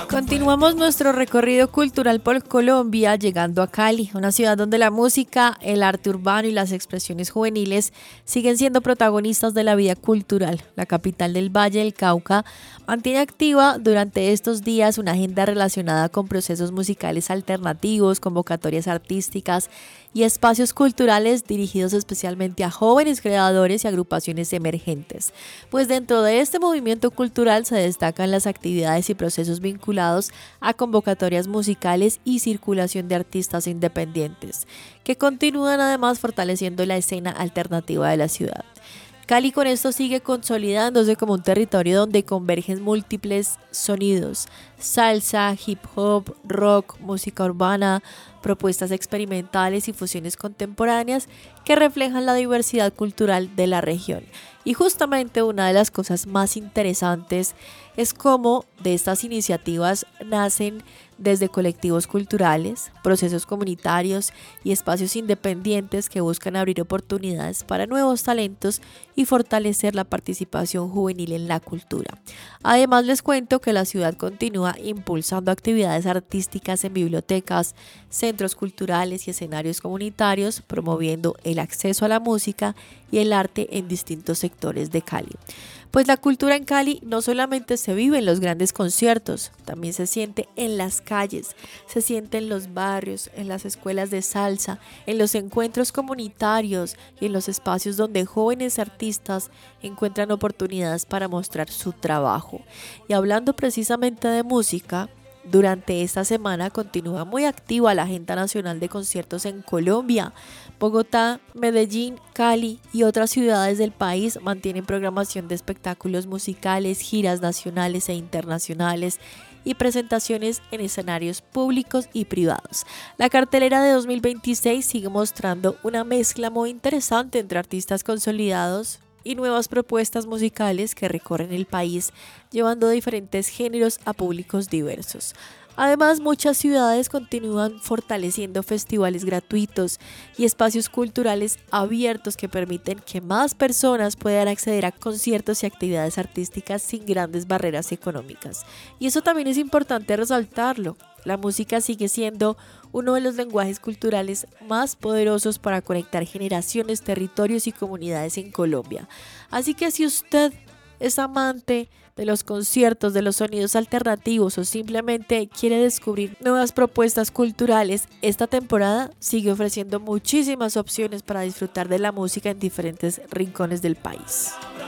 Continuamos nuestro recorrido cultural por Colombia, llegando a Cali, una ciudad donde la música, el arte urbano y las expresiones juveniles siguen siendo protagonistas de la vida cultural. La capital del Valle del Cauca mantiene activa durante estos días una agenda relacionada con procesos musicales alternativos, convocatorias artísticas y espacios culturales dirigidos especialmente a jóvenes creadores y agrupaciones emergentes. Pues dentro de este movimiento cultural se destacan las actividades y procesos vinculados a convocatorias musicales y circulación de artistas independientes, que continúan además fortaleciendo la escena alternativa de la ciudad. Cali con esto sigue consolidándose como un territorio donde convergen múltiples sonidos: salsa, hip hop, rock, música urbana, propuestas experimentales y fusiones contemporáneas que reflejan la diversidad cultural de la región. Y justamente una de las cosas más interesantes es cómo de estas iniciativas nacen desde colectivos culturales, procesos comunitarios y espacios independientes que buscan abrir oportunidades para nuevos talentos y fortalecer la participación juvenil en la cultura. Además, les cuento que la ciudad continúa impulsando actividades artísticas en bibliotecas, centros culturales y escenarios comunitarios, promoviendo el acceso a la música y el arte en distintos sectores de Cali. Pues la cultura en Cali no solamente se vive en los grandes conciertos, también se siente en las calles, se siente en los barrios, en las escuelas de salsa, en los encuentros comunitarios y en los espacios donde jóvenes artistas encuentran oportunidades para mostrar su trabajo. Y hablando precisamente de música, durante esta semana continúa muy activa la agenda nacional de conciertos en Colombia. Bogotá, Medellín, Cali y otras ciudades del país mantienen programación de espectáculos musicales, giras nacionales e internacionales y presentaciones en escenarios públicos y privados. La cartelera de 2026 sigue mostrando una mezcla muy interesante entre artistas consolidados y nuevas propuestas musicales que recorren el país, llevando diferentes géneros a públicos diversos. Además, muchas ciudades continúan fortaleciendo festivales gratuitos y espacios culturales abiertos que permiten que más personas puedan acceder a conciertos y actividades artísticas sin grandes barreras económicas. Y eso también es importante resaltarlo. La música sigue siendo uno de los lenguajes culturales más poderosos para conectar generaciones, territorios y comunidades en Colombia. Así que si usted es amante de los conciertos, de los sonidos alternativos o simplemente quiere descubrir nuevas propuestas culturales, esta temporada sigue ofreciendo muchísimas opciones para disfrutar de la música en diferentes rincones del país.